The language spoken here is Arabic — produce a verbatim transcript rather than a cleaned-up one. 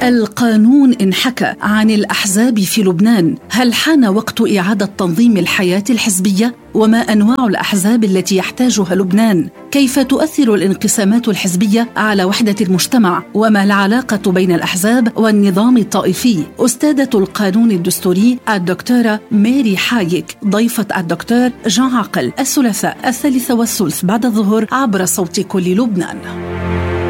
القانون انحكى عن الأحزاب في لبنان. هل حان وقت إعادة تنظيم الحياة الحزبية؟ وما أنواع الأحزاب التي يحتاجها لبنان؟ كيف تؤثر الانقسامات الحزبية على وحدة المجتمع؟ وما العلاقة بين الأحزاب والنظام الطائفي؟ أستاذة القانون الدستوري الدكتورة ميري حايك ضيفة الدكتور جان عقل الثلاثاء الثالثة والثلث بعد الظهر عبر صوت كل لبنان.